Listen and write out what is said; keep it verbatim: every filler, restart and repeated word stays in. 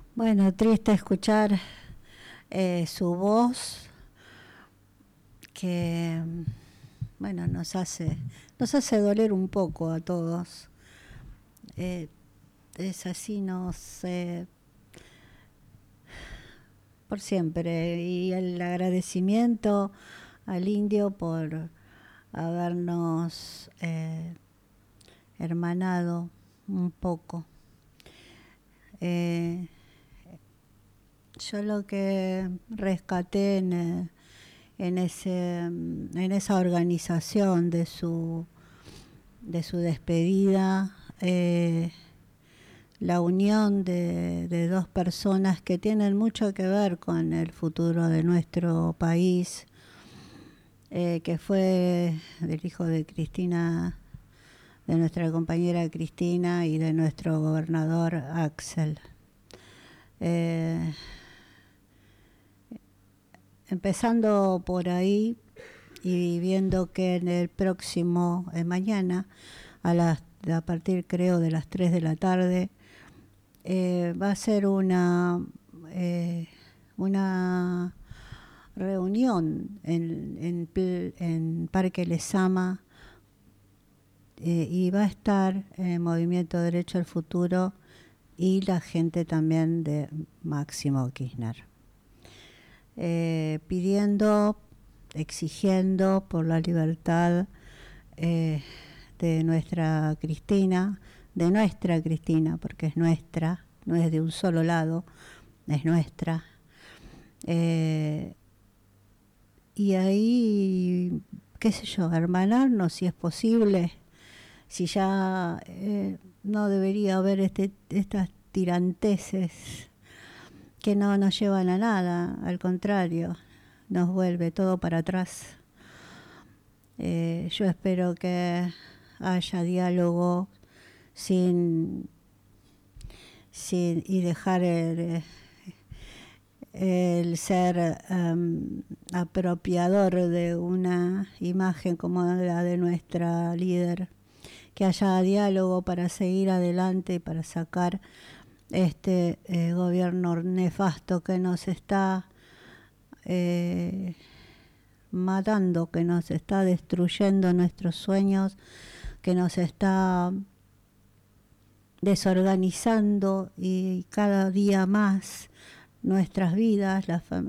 Bueno, triste escuchar eh, su voz que, bueno, nos hace, nos hace doler un poco a todos. Eh, es así, no sé, por siempre. Y el agradecimiento al indio por habernos eh, hermanado un poco. Eh, yo lo que rescaté en, eh, en, ese, en esa organización de su, de su despedida, eh, la unión de, de dos personas que tienen mucho que ver con el futuro de nuestro país, eh, que fue del hijo de Cristina, de nuestra compañera Cristina y de nuestro gobernador Axel. Eh, empezando por ahí y viendo que en el próximo, eh, mañana, a, las, a partir creo de las tres de la tarde, eh, va a ser una, eh, una reunión en, en, en Parque Lezama, eh, y va a estar el Movimiento Derecho al Futuro y la gente también de Máximo Kirchner, eh, pidiendo, exigiendo por la libertad eh, de nuestra Cristina, de nuestra Cristina, porque es nuestra, no es de un solo lado, es nuestra. Eh, y ahí, qué sé yo, hermanarnos si es posible, si ya eh, no debería haber este, estas tiranteses que no nos llevan a nada, al contrario, nos vuelve todo para atrás. Eh, yo espero que haya diálogo sin, sin y dejar el, el ser um, apropiador de una imagen como la de nuestra líder, que haya diálogo para seguir adelante y para sacar este eh, gobierno nefasto que nos está eh, matando, que nos está destruyendo nuestros sueños, que nos está desorganizando y cada día más nuestras vidas, las,